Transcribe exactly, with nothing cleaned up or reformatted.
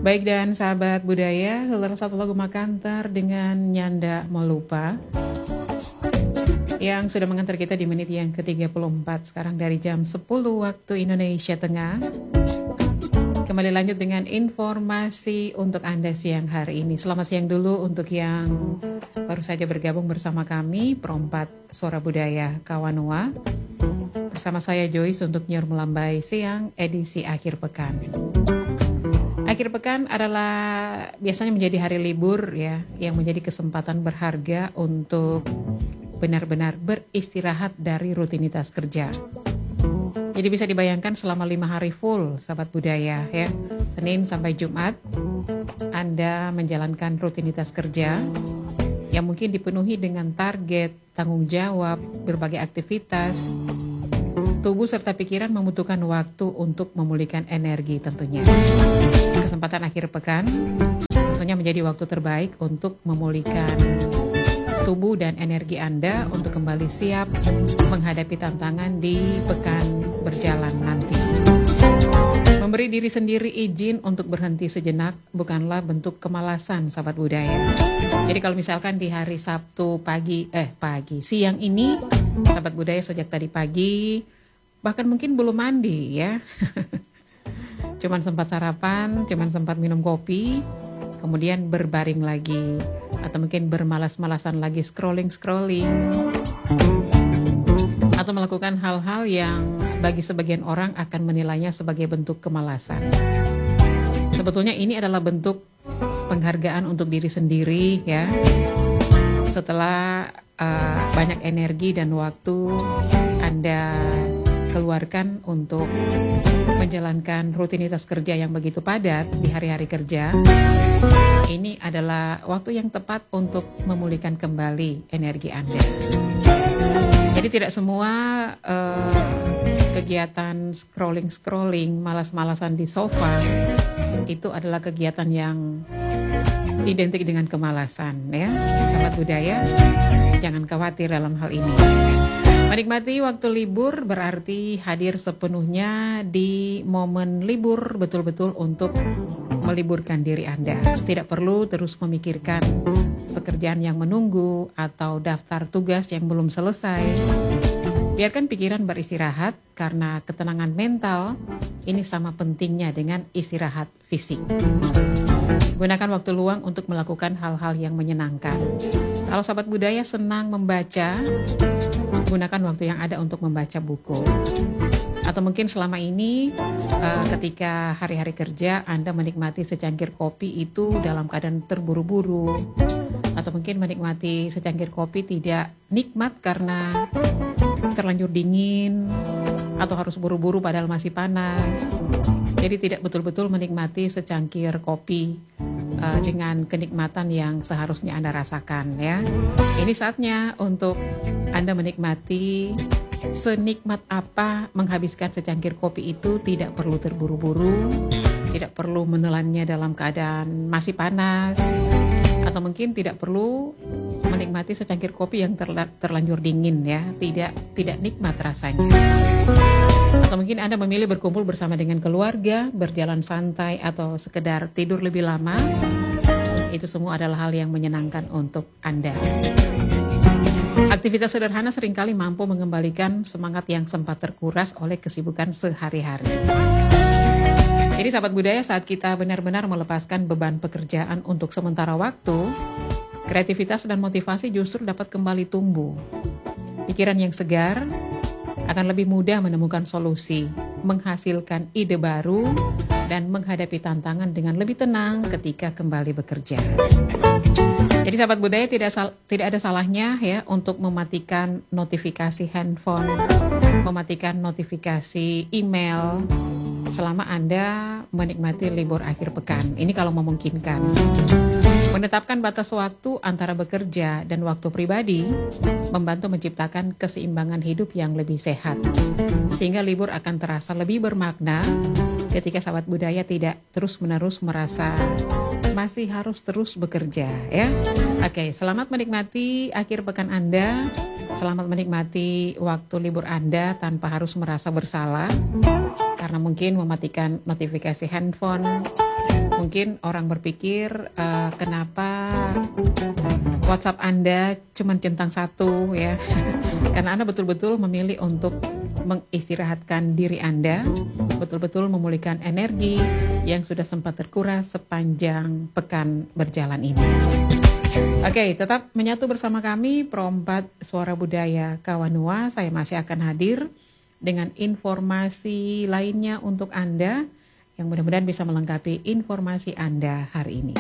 Baik dan sahabat budaya, saudara satu lagu Makantar dengan Nyanda Melupa yang sudah mengantar kita di menit yang ke tiga puluh empat sekarang dari jam sepuluh waktu Indonesia Tengah. Kembali lanjut dengan informasi untuk Anda siang hari ini. Selamat siang dulu untuk yang baru saja bergabung bersama kami, Perompat Suara Budaya Kawanua. Bersama saya Joyce untuk Nyur Melambai Siang edisi akhir pekan. Akhir pekan adalah biasanya menjadi hari libur ya, yang menjadi kesempatan berharga untuk benar-benar beristirahat dari rutinitas kerja. Jadi bisa dibayangkan selama lima hari full, sahabat budaya ya, Senin sampai Jumat, Anda menjalankan rutinitas kerja yang mungkin dipenuhi dengan target, tanggung jawab, berbagai aktivitas. Tubuh serta pikiran membutuhkan waktu untuk memulihkan energi tentunya. Kesempatan akhir pekan tentunya menjadi waktu terbaik untuk memulihkan tubuh dan energi Anda untuk kembali siap menghadapi tantangan di pekan berjalan nanti. Memberi diri sendiri izin untuk berhenti sejenak bukanlah bentuk kemalasan, sahabat budaya. Jadi kalau misalkan di hari Sabtu pagi, eh pagi, siang ini, sahabat budaya sejak tadi pagi, bahkan mungkin belum mandi ya. Cuman sempat sarapan, cuman sempat minum kopi, kemudian berbaring lagi. Atau mungkin bermalas-malasan lagi scrolling-scrolling. Atau melakukan hal-hal yang bagi sebagian orang akan menilainya sebagai bentuk kemalasan. Sebetulnya ini adalah bentuk penghargaan untuk diri sendiri ya. Setelah uh, banyak energi dan waktu Anda keluarkan untuk menjalankan rutinitas kerja yang begitu padat di hari-hari kerja, ini adalah waktu yang tepat untuk memulihkan kembali energi Anda. Jadi tidak semua uh, kegiatan scrolling-scrolling, malas-malasan di sofa itu adalah kegiatan yang identik dengan kemalasan ya. Sahabat budaya, jangan khawatir dalam hal ini. Menikmati waktu libur berarti hadir sepenuhnya di momen libur betul-betul untuk meliburkan diri Anda. Tidak perlu terus memikirkan pekerjaan yang menunggu atau daftar tugas yang belum selesai. Biarkan pikiran beristirahat karena ketenangan mental ini sama pentingnya dengan istirahat fisik. Gunakan waktu luang untuk melakukan hal-hal yang menyenangkan. Kalau sahabat budaya senang membaca, gunakan waktu yang ada untuk membaca buku. Atau mungkin selama ini uh, ketika hari-hari kerja Anda menikmati secangkir kopi itu dalam keadaan terburu-buru. Atau mungkin menikmati secangkir kopi tidak nikmat karena terlanjur dingin atau harus buru-buru padahal masih panas. Jadi tidak betul-betul menikmati secangkir kopi uh, dengan kenikmatan yang seharusnya Anda rasakan ya. Ini saatnya untuk Anda menikmati senikmat apa menghabiskan secangkir kopi itu. Tidak perlu terburu-buru, tidak perlu menelannya dalam keadaan masih panas, atau mungkin tidak perlu menikmati secangkir kopi yang terla- terlanjur dingin ya, tidak tidak nikmat rasanya. Atau mungkin Anda memilih berkumpul bersama dengan keluarga, berjalan santai atau sekedar tidur lebih lama. Itu semua adalah hal yang menyenangkan untuk Anda. Aktivitas sederhana seringkali mampu mengembalikan semangat yang sempat terkuras oleh kesibukan sehari-hari. Jadi sahabat budaya, saat kita benar-benar melepaskan beban pekerjaan untuk sementara waktu, kreativitas dan motivasi justru dapat kembali tumbuh. Pikiran yang segar akan lebih mudah menemukan solusi, menghasilkan ide baru, dan menghadapi tantangan dengan lebih tenang ketika kembali bekerja. Jadi sahabat budaya, tidak sal- tidak ada salahnya ya untuk mematikan notifikasi handphone, mematikan notifikasi email selama Anda menikmati libur akhir pekan. Ini kalau memungkinkan. Menetapkan batas waktu antara bekerja dan waktu pribadi membantu menciptakan keseimbangan hidup yang lebih sehat. Sehingga libur akan terasa lebih bermakna ketika sahabat budaya tidak terus-menerus merasa masih harus terus bekerja ya. Oke, selamat menikmati akhir pekan Anda. Selamat menikmati waktu libur Anda tanpa harus merasa bersalah karena mungkin mematikan notifikasi handphone Mungkin orang berpikir uh, kenapa WhatsApp Anda cuma centang satu ya. Karena Anda betul-betul memilih untuk mengistirahatkan diri Anda, betul-betul memulihkan energi yang sudah sempat terkuras sepanjang pekan berjalan ini. Oke, tetap menyatu bersama kami, Pro empat Suara Budaya Kawanua. Saya masih akan hadir dengan informasi lainnya untuk Anda yang mudah-mudahan bisa melengkapi informasi Anda hari ini.